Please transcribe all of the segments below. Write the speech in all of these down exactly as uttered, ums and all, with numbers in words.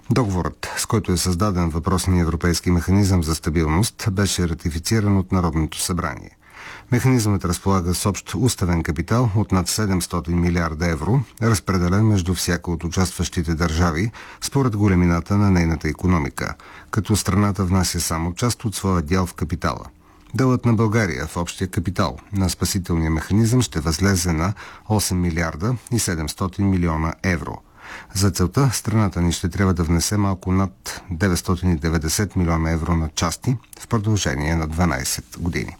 Договорът, с който е създаден въпросния европейски механизъм за стабилност, беше ратифициран от Народното събрание. Механизмът разполага с общ уставен капитал от над седемстотин милиарда евро, разпределен между всяка от участващите държави според големината на нейната икономика, като страната внася само част от своя дял в капитала. Делът на България в общия капитал на спасителния механизъм ще възлезе на осем милиарда и седемстотин милиона евро. За целта страната ни ще трябва да внесе малко над деветстотин и деветдесет милиона евро на части в продължение на дванадесет години.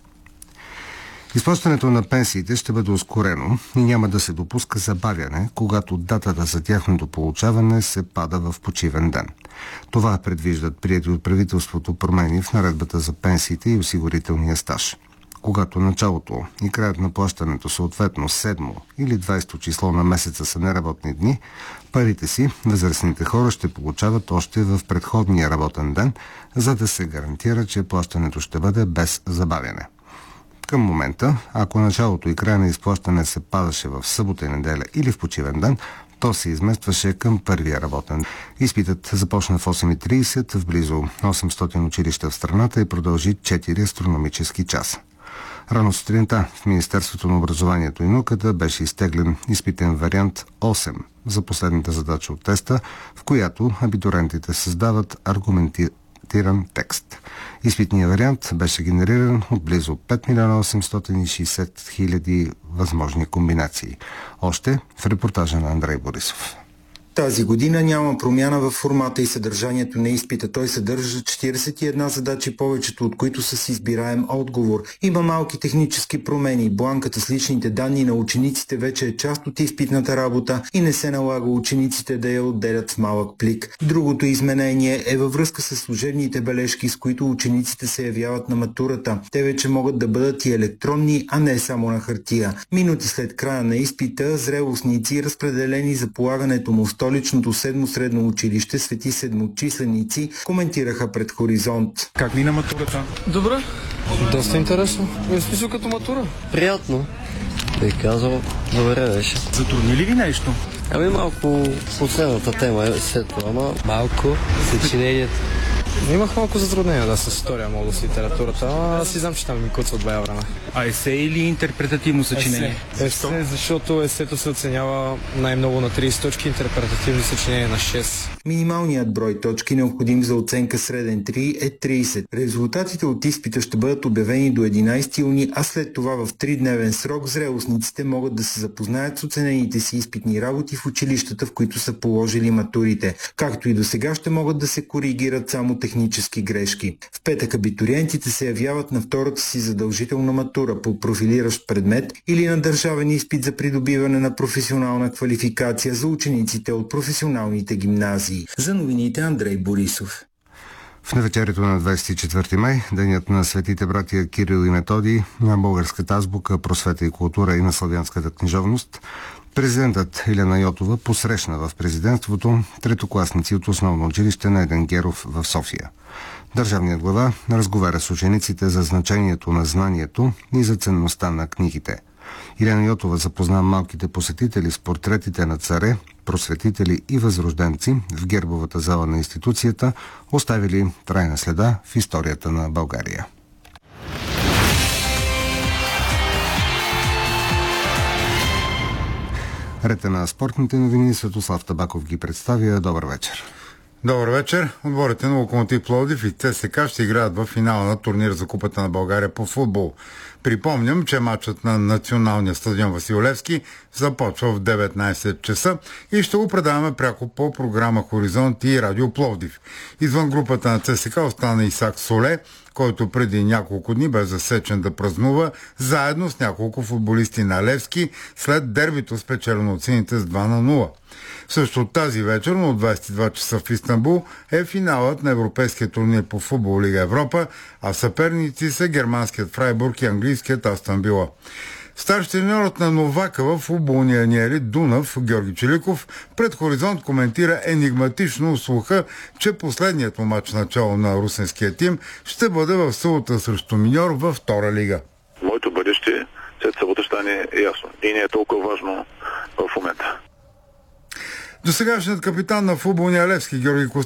Изплащането на пенсиите ще бъде ускорено и няма да се допуска забавяне, когато датата за тяхното получаване се пада в почивен ден. Това предвиждат приети от правителството промени в наредбата за пенсиите и осигурителния стаж. Когато началото и краят на плащането съответно седмо или двадесето число на месеца са неработни дни, парите си възрастните хора ще получават още в предходния работен ден, за да се гарантира, че плащането ще бъде без забавяне. Към момента, ако началото и края на изплащане се падаше в събота и неделя или в почивен ден, то се изместваше към първия работен. Изпитът започна в осем и тридесет в близо осемстотин училища в страната и продължи четири астрономически часа. Рано сутринта в Министерството на образованието и науката беше изтеглен изпитен вариант осем за последната задача от теста, в която абитуриентите създават аргументиран текст. Изпитният вариант беше генериран от близо пет милиона осемстотин и шестдесет хиляди възможни комбинации. Още в репортажа на Андрей Борисов. Тази година няма промяна в формата и съдържанието на изпита. Той съдържа четиридесет и една задачи, повечето от които са с избираем отговор. Има малки технически промени. Бланката с личните данни на учениците вече е част от изпитната работа и не се налага учениците да я отделят в малък плик. Другото изменение е във връзка с служебните бележки, с които учениците се явяват на матурата. Те вече могат да бъдат и електронни, а не само на хартия. Минути след края на изпита, зрелостници, разпределени за полагането му в столичното седмо средно училище Свети Седмочисленици, коментираха пред Хоризонт. Как мина матурата? Добре. Доста интересно. В смисъл като матура. Приятно. Бих казал, добре беше. Затрудни ли ви нещо? Ами малко последната тема е след това, ама малко съчинението. Имах малко затруднения да с история, мога с литературата, а аз си знам, че там ми куца от бая време. А есе или интерпретативно съчинение? Есе. Есе, защото есето се оценява най-много на тридесет точки, интерпретативни съчинения на шест. Минималният брой точки, необходим за оценка среден три, е тридесет. Резултатите от изпита ще бъдат обявени до единадесети юни, а след това в тридневен срок зрелостниците могат да се запознаят с оценените си изпитни работи в училищата, в които са положили матурите. Както и до сега ще могат да се коригират само технически грешки. В петък абитуриентите се явяват на втората си задължителна матура по профилиращ предмет или на държавен изпит за придобиване на професионална квалификация за учениците от професионалните гимназии. За новините Андрей Борисов. В навечерието на двадесет и четвърти май, денят на светите братия Кирил и Методий, на българската азбука, просвета и култура и на славянската книжовност, президентът Илена Йотова посрещна в президентството третокласници от основно училище на Еден Геров в София. Държавният глава разговаря с учениците за значението на знанието и за ценността на книгите. Илена Йотова запозна малките посетители с портретите на царе, просветители и възрожденци в гербовата зала на институцията, оставили трайна следа в историята на България. Рета на спортните новини, Светослав Табаков ги представя. Добър вечер. Добър вечер. Отборите на Локомотив Пловдив и ЦСКА ще играят в финала на турнир за Купата на България по футбол. Припомням, че матчът на националния стадион Васил Левски започва в деветнадесет часа и ще го предаваме пряко по програма Хоризонт и Радио Пловдив. Извън групата на ЦСКА остана Исак Соле, който преди няколко дни бе засечен да празнува заедно с няколко футболисти на Левски след дербито спечелено от сините с два на нула. Също тази вечер, но от двадесет и два часа в Истанбул, е финалът на европейския турнир по футбол Лига Европа, а съперници са германският Фрайбург и английският Астън Вила. Старши треньорът на Новака в футболния ни елит Дунав, Георги Челиков, пред Хоризонт коментира енигматично слуха, че последният му мач начало на русенския тим ще бъде в събота срещу Миньор във втора лига. Моето бъдеще след събота ще стане ясно и не е толкова важно в момента. Досегашният капитан на футболния Левски Георги Костадинов